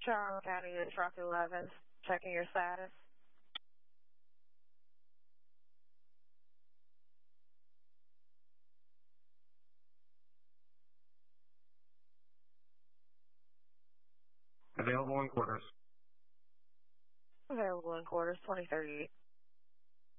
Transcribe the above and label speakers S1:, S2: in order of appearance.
S1: Charles County to Truck 11, checking your status.
S2: Available in quarters.
S1: Available in quarters, 2038.